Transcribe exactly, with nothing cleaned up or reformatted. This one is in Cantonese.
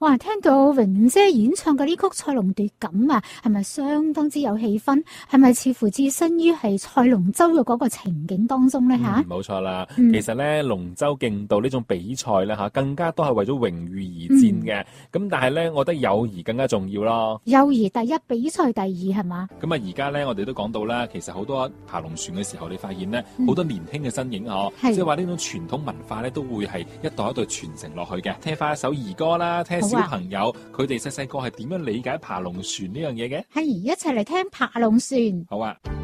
哇，聽到榮姐演唱嘅呢曲《賽龍奪錦》啊，係咪相當之有氣氛？係咪似乎置身於係賽龍舟嘅嗰個情景當中咧？吓、 嗯，冇錯啦。 嗯、 其實咧，龍舟競渡呢種比賽咧吓，更加都係為咗榮譽而戰嘅。咁、嗯、但係咧，我覺得友誼更加重要咯。 友誼第一，比賽第二，係嘛？ 咁啊，而家咧，我哋都講到啦，其實好多爬龍船嘅時候，你發現咧，好、嗯、多年輕嘅身影嗬，即係話呢種傳統文化咧，都會係一代一代傳承落去嘅。聽翻一首兒歌啦，聽小朋友佢哋細細個係點樣理解爬龍船呢樣嘢嘅？ 係，一齊嚟聽爬龍船。 好啊。